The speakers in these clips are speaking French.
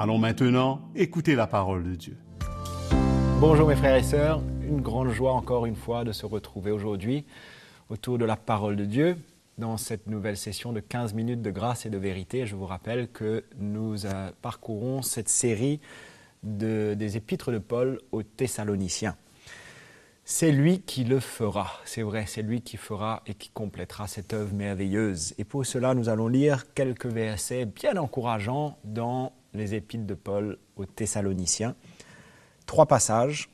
Allons maintenant écouter la parole de Dieu. Bonjour mes frères et sœurs, une grande joie encore une fois de se retrouver aujourd'hui autour de la parole de Dieu dans cette nouvelle session de 15 minutes de grâce et de vérité. Je vous rappelle que nous parcourons cette série des épîtres de Paul aux Thessaloniciens. C'est lui qui le fera, c'est vrai, c'est lui qui fera et qui complétera cette œuvre merveilleuse. Et pour cela, nous allons lire quelques versets bien encourageants dans les épîtres de Paul aux Thessaloniciens. 3 passages.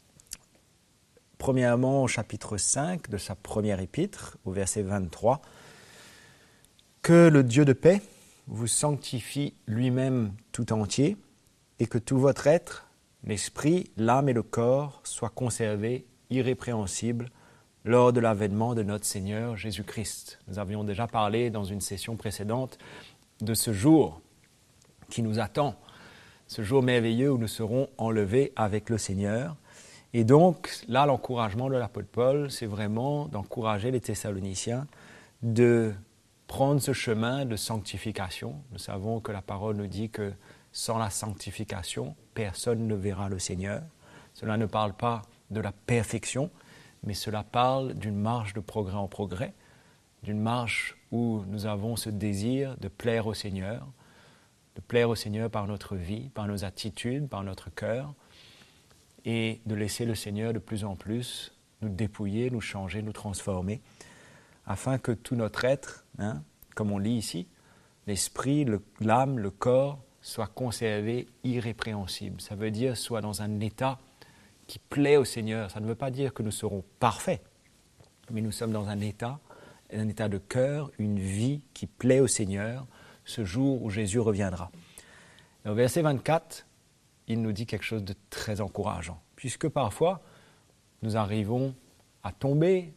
Premièrement, au chapitre 5 de sa première épître, au verset 23. « Que le Dieu de paix vous sanctifie lui-même tout entier et que tout votre être, l'esprit, l'âme et le corps soient conservés irrépréhensibles lors de l'avènement de notre Seigneur Jésus-Christ. » Nous avions déjà parlé dans une session précédente de ce jour qui nous attend, ce jour merveilleux où nous serons enlevés avec le Seigneur. Et donc, là, l'encouragement de l'apôtre Paul, c'est vraiment d'encourager les Thessaloniciens de prendre ce chemin de sanctification. Nous savons que la parole nous dit que sans la sanctification, personne ne verra le Seigneur. Cela ne parle pas de la perfection, mais cela parle d'une marche de progrès en progrès, d'une marche où nous avons ce désir de plaire au Seigneur par notre vie, par nos attitudes, par notre cœur, et de laisser le Seigneur de plus en plus nous dépouiller, nous changer, nous transformer, afin que tout notre être, comme on lit ici, l'esprit, l'âme, le corps, soit conservé irrépréhensible. Ça veut dire soit dans un état qui plaît au Seigneur. Ça ne veut pas dire que nous serons parfaits, mais nous sommes dans un état de cœur, une vie qui plaît au Seigneur, ce jour où Jésus reviendra. Et au verset 24, il nous dit quelque chose de très encourageant, puisque parfois, nous arrivons à tomber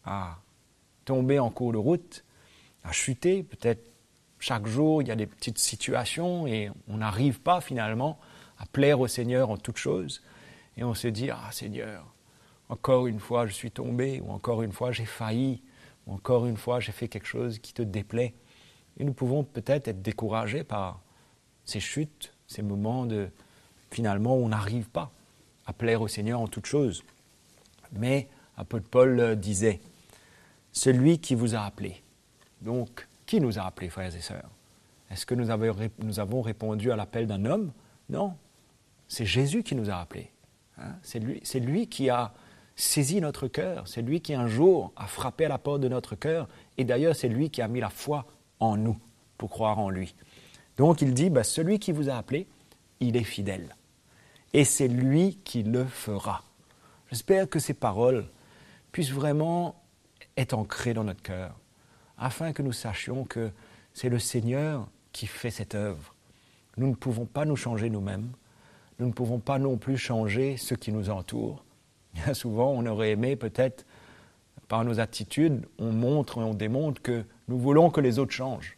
en cours de route, à chuter. Peut-être chaque jour, il y a des petites situations et on n'arrive pas finalement à plaire au Seigneur en toutes choses. Et on se dit, « Ah Seigneur, encore une fois je suis tombé, ou encore une fois j'ai failli, ou encore une fois j'ai fait quelque chose qui te déplaît. » Et nous pouvons peut-être être découragés par ces chutes, ces moments finalement où on n'arrive pas à plaire au Seigneur en toutes choses. Mais l'apôtre Paul disait, « Celui qui vous a appelé. » Donc, qui nous a appelés, frères et sœurs? Est-ce que nous avons répondu à l'appel d'un homme? Non, c'est Jésus qui nous a appelés. C'est lui qui a saisi notre cœur, c'est lui qui un jour a frappé à la porte de notre cœur, et d'ailleurs c'est lui qui a mis la foi en nous pour croire en lui. Donc il dit, celui qui vous a appelé, il est fidèle, et c'est lui qui le fera. J'espère que ces paroles puissent vraiment être ancrées dans notre cœur, afin que nous sachions que c'est le Seigneur qui fait cette œuvre. Nous ne pouvons pas nous changer nous-mêmes. Nous ne pouvons pas non plus changer ceux qui nous entourent. Bien souvent, on aurait aimé peut-être, par nos attitudes, on montre et on démontre que nous voulons que les autres changent.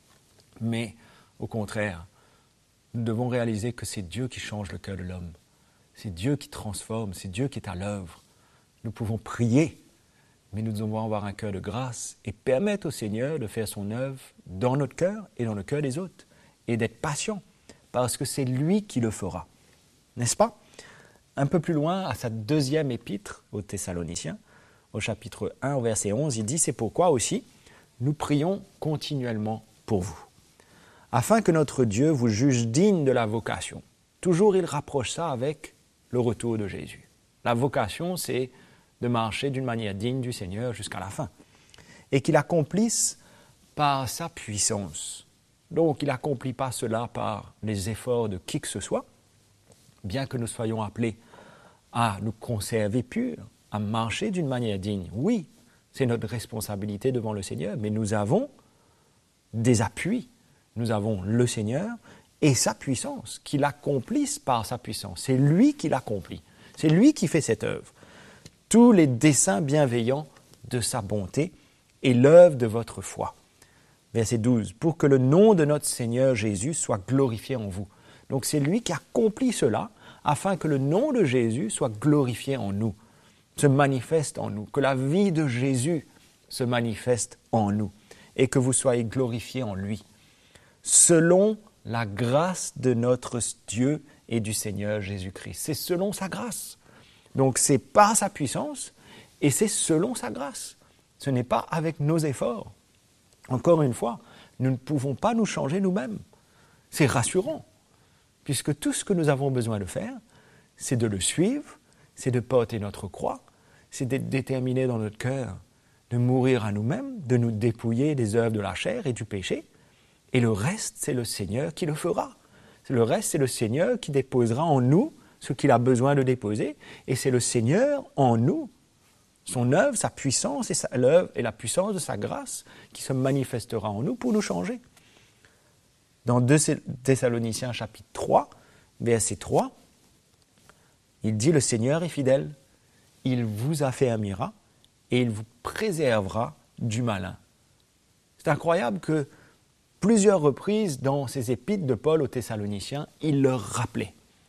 Mais au contraire, nous devons réaliser que c'est Dieu qui change le cœur de l'homme. C'est Dieu qui transforme, c'est Dieu qui est à l'œuvre. Nous pouvons prier, mais nous devons avoir un cœur de grâce et permettre au Seigneur de faire son œuvre dans notre cœur et dans le cœur des autres, et d'être patient, parce que c'est lui qui le fera. N'est-ce pas? Un peu plus loin, à sa deuxième épître aux Thessaloniciens, au chapitre 1, au verset 11, il dit « C'est pourquoi aussi, nous prions continuellement pour vous, afin que notre Dieu vous juge digne de la vocation. » Toujours, il rapproche ça avec le retour de Jésus. La vocation, c'est de marcher d'une manière digne du Seigneur jusqu'à la fin. Et qu'il accomplisse par sa puissance. Donc, il n'accomplit pas cela par les efforts de qui que ce soit, bien que nous soyons appelés à nous conserver purs, à marcher d'une manière digne. Oui, c'est notre responsabilité devant le Seigneur, mais nous avons des appuis. Nous avons le Seigneur et sa puissance, qu'il accomplisse par sa puissance. C'est lui qui l'accomplit. C'est lui qui fait cette œuvre. Tous les desseins bienveillants de sa bonté et l'œuvre de votre foi. Verset 12. « Pour que le nom de notre Seigneur Jésus soit glorifié en vous. » Donc c'est lui qui accomplit cela afin que le nom de Jésus soit glorifié en nous, se manifeste en nous, que la vie de Jésus se manifeste en nous et que vous soyez glorifiés en lui, selon la grâce de notre Dieu et du Seigneur Jésus-Christ. C'est selon sa grâce. Donc c'est par sa puissance et c'est selon sa grâce. Ce n'est pas avec nos efforts. Encore une fois, nous ne pouvons pas nous changer nous-mêmes. C'est rassurant, puisque tout ce que nous avons besoin de faire, c'est de le suivre, c'est de porter notre croix, c'est d'être déterminé dans notre cœur, de mourir à nous-mêmes, de nous dépouiller des œuvres de la chair et du péché. Et le reste, c'est le Seigneur qui le fera. Le reste, c'est le Seigneur qui déposera en nous ce qu'il a besoin de déposer. Et c'est le Seigneur en nous, son œuvre, sa puissance l'œuvre et la puissance de sa grâce qui se manifestera en nous pour nous changer. Dans 2 Thessaloniciens chapitre 3, verset 3, il dit « Le Seigneur est fidèle, il vous affermira et il vous préservera du malin. » C'est incroyable que plusieurs reprises dans ces épîtres de Paul aux Thessaloniciens, il leur rappelait.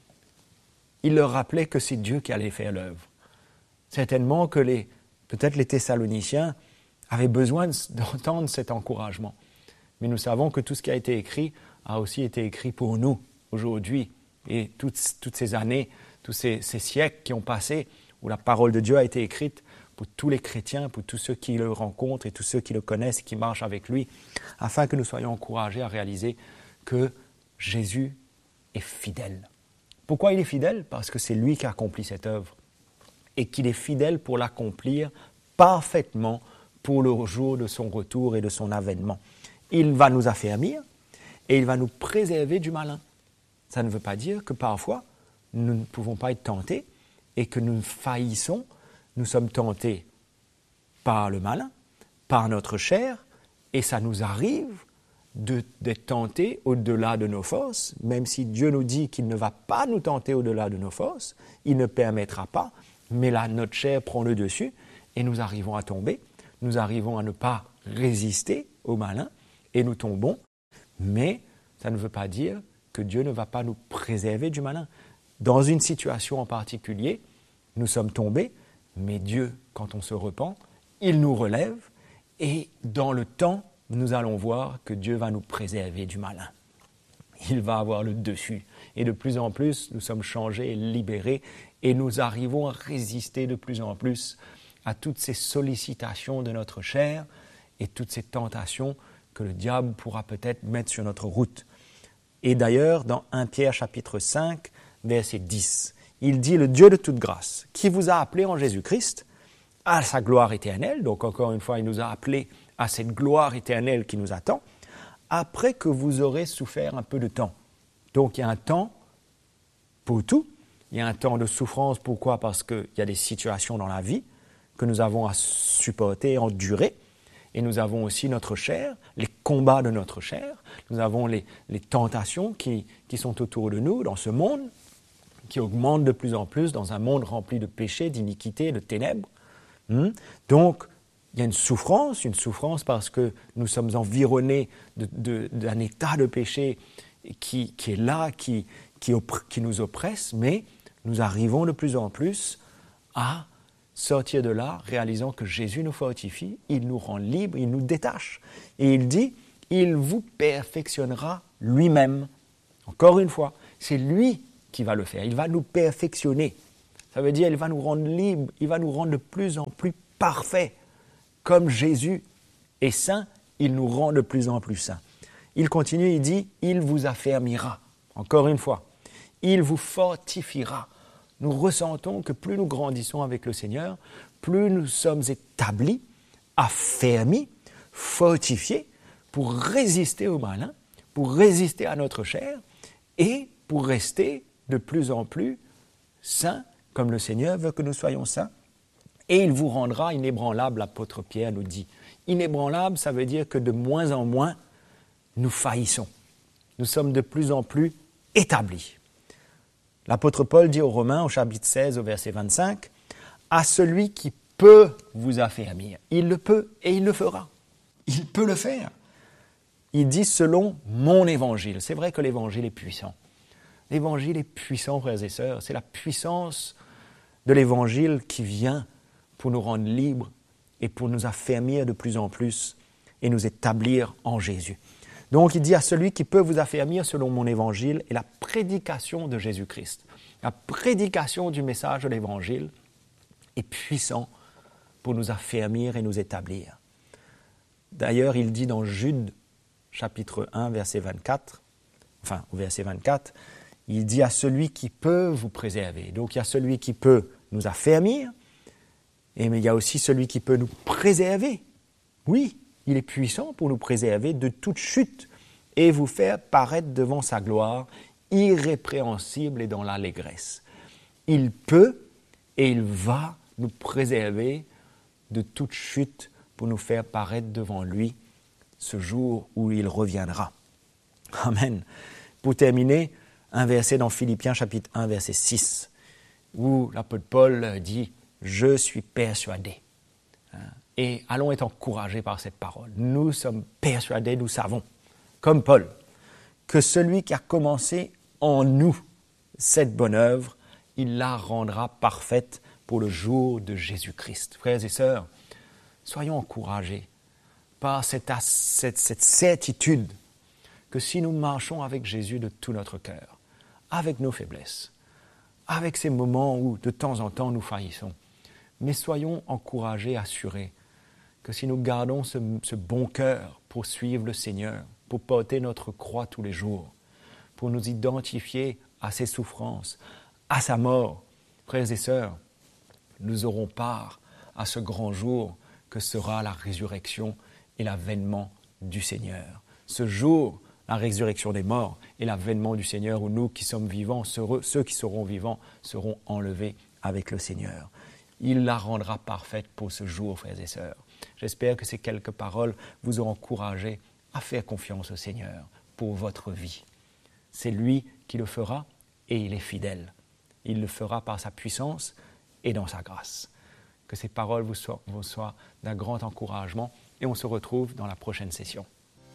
Il leur rappelait que c'est Dieu qui allait faire l'œuvre. Certainement que peut-être les Thessaloniciens avaient besoin d'entendre cet encouragement. Mais nous savons que tout ce qui a été écrit a aussi été écrit pour nous aujourd'hui. Et toutes ces années, tous ces siècles qui ont passé, où la parole de Dieu a été écrite pour tous les chrétiens, pour tous ceux qui le rencontrent et tous ceux qui le connaissent et qui marchent avec lui, afin que nous soyons encouragés à réaliser que Jésus est fidèle. Pourquoi il est fidèle? Parce que c'est lui qui a accompli cette œuvre et qu'il est fidèle pour l'accomplir parfaitement pour le jour de son retour et de son avènement. Il va nous affermir et il va nous préserver du malin. Ça ne veut pas dire que parfois, nous ne pouvons pas être tentés et que nous faillissons. Nous sommes tentés par le malin, par notre chair, et ça nous arrive d'être tentés au-delà de nos forces, même si Dieu nous dit qu'il ne va pas nous tenter au-delà de nos forces, il ne permettra pas, mais là, notre chair prend le dessus et nous arrivons à tomber, nous arrivons à ne pas résister au malin et nous tombons, mais ça ne veut pas dire que Dieu ne va pas nous préserver du malin. Dans une situation en particulier, nous sommes tombés, mais Dieu, quand on se repent, il nous relève et dans le temps, nous allons voir que Dieu va nous préserver du malin. Il va avoir le dessus. Et de plus en plus, nous sommes changés et libérés et nous arrivons à résister de plus en plus à toutes ces sollicitations de notre chair et toutes ces tentations que le diable pourra peut-être mettre sur notre route. Et d'ailleurs, dans 1 Pierre chapitre 5, verset 10, il dit « Le Dieu de toute grâce, qui vous a appelés en Jésus-Christ à sa gloire éternelle », donc encore une fois, il nous a appelés à cette gloire éternelle qui nous attend, après que vous aurez souffert un peu de temps. Donc il y a un temps pour tout, il y a un temps de souffrance, pourquoi? Parce qu'il y a des situations dans la vie que nous avons à supporter, endurer, et nous avons aussi notre chair, les combats de notre chair, nous avons les tentations qui sont autour de nous dans ce monde, qui augmentent de plus en plus dans un monde rempli de péchés, d'iniquités, de ténèbres. Donc, il y a une souffrance parce que nous sommes environnés d'un état de péché qui est là, qui nous oppresse, mais nous arrivons de plus en plus à sortir de là, réalisant que Jésus nous fortifie, il nous rend libres, il nous détache. Et il dit, il vous perfectionnera lui-même. Encore une fois, c'est lui qui va le faire, il va nous perfectionner. Ça veut dire, il va nous rendre libres, il va nous rendre de plus en plus parfaits. Comme Jésus est saint, il nous rend de plus en plus saints. Il continue, il dit, il vous affermira. Encore une fois, il vous fortifiera. Nous ressentons que plus nous grandissons avec le Seigneur, plus nous sommes établis, affermis, fortifiés pour résister au malin, pour résister à notre chair et pour rester de plus en plus saints, comme le Seigneur veut que nous soyons saints. Et il vous rendra inébranlable, l'apôtre Pierre nous dit. Inébranlable, ça veut dire que de moins en moins, nous faillissons. Nous sommes de plus en plus établis. L'apôtre Paul dit aux Romains, au chapitre 16, au verset 25, « À celui qui peut vous affermir, il le peut et il le fera. » Il peut le faire. Il dit « selon mon évangile ». C'est vrai que l'évangile est puissant. L'évangile est puissant, frères et sœurs. C'est la puissance de l'évangile qui vient pour nous rendre libres et pour nous affermir de plus en plus et nous établir en Jésus. Donc il dit à celui qui peut vous affermir selon mon évangile et la prédication de Jésus-Christ. La prédication du message de l'évangile est puissant pour nous affermir et nous établir. D'ailleurs, il dit dans Jude, chapitre 1, verset 24, au verset 24, il dit à celui qui peut vous préserver. Donc il y a celui qui peut nous affermir, mais il y a aussi celui qui peut nous préserver. Oui, il est puissant pour nous préserver de toute chute et vous faire paraître devant sa gloire, irrépréhensible et dans l'allégresse. Il peut et il va nous préserver de toute chute pour nous faire paraître devant lui ce jour où il reviendra. Amen. Pour terminer, un verset dans Philippiens chapitre 1, verset 6, où l'apôtre Paul dit « Je suis persuadé ». Et allons être encouragés par cette parole. Nous sommes persuadés, nous savons, comme Paul, que celui qui a commencé en nous cette bonne œuvre, il la rendra parfaite pour le jour de Jésus-Christ. Frères et sœurs, soyons encouragés par cette certitude que si nous marchons avec Jésus de tout notre cœur, avec nos faiblesses, avec ces moments où de temps en temps nous faillissons, mais soyons encouragés, assurés que si nous gardons ce bon cœur pour suivre le Seigneur, pour porter notre croix tous les jours, pour nous identifier à ses souffrances, à sa mort, frères et sœurs, nous aurons part à ce grand jour que sera la résurrection et l'avènement du Seigneur. Ce jour, la résurrection des morts et l'avènement du Seigneur où nous qui sommes vivants, ceux qui seront vivants, seront enlevés avec le Seigneur. Il la rendra parfaite pour ce jour, frères et sœurs. J'espère que ces quelques paroles vous ont encouragé à faire confiance au Seigneur pour votre vie. C'est lui qui le fera et il est fidèle. Il le fera par sa puissance et dans sa grâce. Que ces paroles vous soient d'un grand encouragement et on se retrouve dans la prochaine session.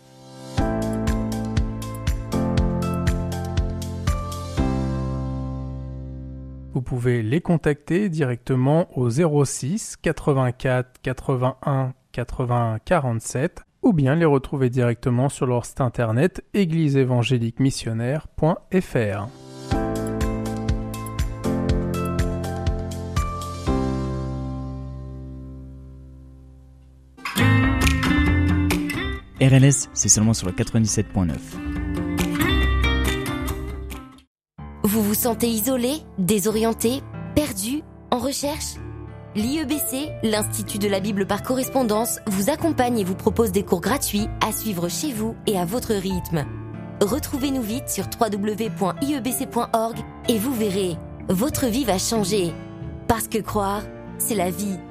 Vous pouvez les contacter directement au 06 84 81 80 47 ou bien les retrouver directement sur leur site internet égliseévangéliquemissionnaire.fr. RLS, c'est seulement sur le 97.9. Vous vous sentez isolé, désorienté, perdu, en recherche ? L'IEBC, l'Institut de la Bible par correspondance, vous accompagne et vous propose des cours gratuits à suivre chez vous et à votre rythme. Retrouvez-nous vite sur www.iebc.org et vous verrez, votre vie va changer. Parce que croire, c'est la vie.